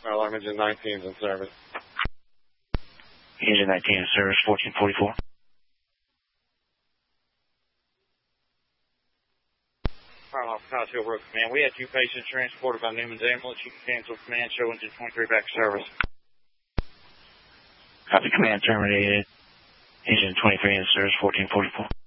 Alarm engine 19 is in service. Engine 19 in service, 1444. Alarm Cottage Hill Road Command. We had 2 patients transported by Newman's ambulance. You can cancel command, show engine 23 back to service. Copy, command terminated. Engine 23 in service, 1444.